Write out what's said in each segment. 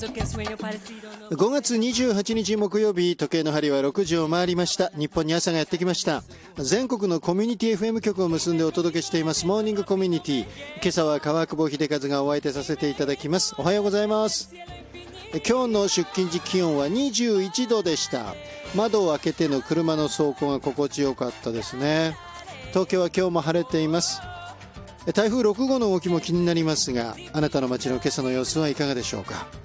5月28日木曜日、時計の針は6時を回りました。日本に朝がやってきました。全国のコミュニティ FM 局を結んでお届けしていますモーニングコミュニティ。今朝は川久保秀和がお相手させていただきます。おはようございます。今日の出勤時気温は21度でした。窓を開けての車の走行が心地よかったですね。東京は今日も晴れています。台風6号の動きも気になりますが、あなたの街の今朝の様子はいかがでしょうか。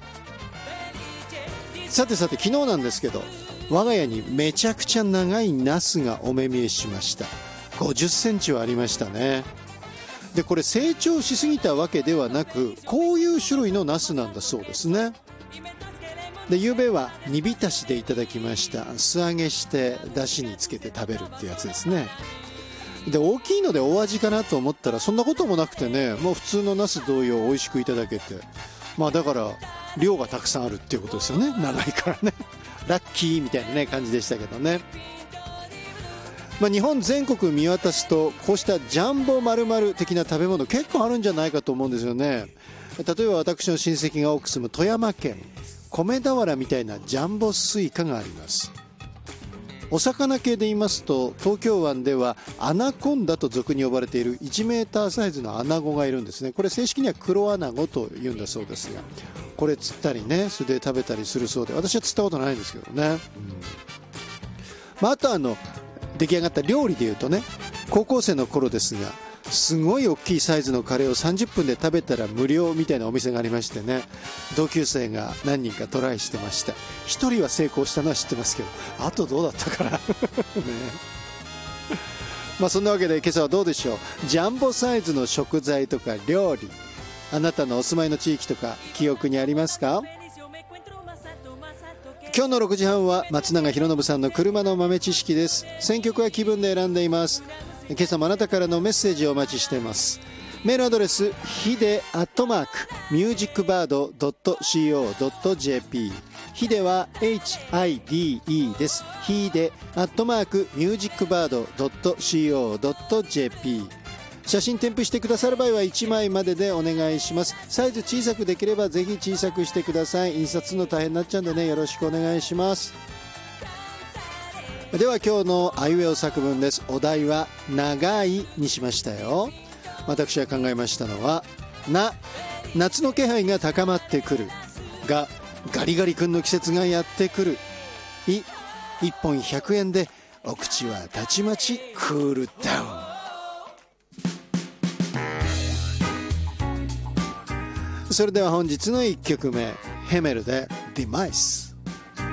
さて昨日なんですけど、我が家にめちゃくちゃ長いナスがお目見えしました。50センチはありましたね。でこれ成長しすぎたわけではなく、こういう種類のナスなんだそうですね。で夕べは煮浸しでいただきました。素揚げしてだしにつけて食べるってやつですね。で大きいので大味かなと思ったら、そんなこともなくてね、もう普通のナス同様美味しくいただけて、だから量がたくさんあるっていうことですよね。長いからねラッキーみたいなね感じでしたけどね。日本全国見渡すと、こうしたジャンボ丸々的な食べ物結構あるんじゃないかと思うんですよね。例えば私の親戚が多く住む富山県、米俵みたいなジャンボスイカがあります。お魚系で言いますと、東京湾ではアナコンダと俗に呼ばれている1メーターサイズのアナゴがいるんですね。これ正式には黒アナゴというんだそうですが、これ釣ったりね、素で食べたりするそうで、私は釣ったことないんですけどね。あと出来上がった料理でいうとね、高校生の頃ですが、すごい大きいサイズのカレーを30分で食べたら無料みたいなお店がありましてね、同級生が何人かトライしてました。1人は成功したのは知ってますけど、あとどうだったかなね。そんなわけで今朝はどうでしょう。ジャンボサイズの食材とか料理、あなたのお住まいの地域とか記憶にありますか。今日の6時半は松永博信さんの車の豆知識です。選曲は気分で選んでいます。今朝もあなたからのメッセージをお待ちしています。メールアドレスhide@musicbird.co.jp、 hideは HIDE です。hide @musicbird.co.jp。 写真添付してくださる場合は1枚まででお願いします。サイズ小さくできればぜひ小さくしてください。印刷の大変になっちゃうんでね、よろしくお願いします。では今日のあいうえお作文です。お題は長いにしましたよ。私が考えましたのは、夏の気配が高まってくる。が、ガリガリ君の季節がやってくる。1本100円でお口はたちまちクールダウン。それでは本日の1曲目、ヘメルでディマイス。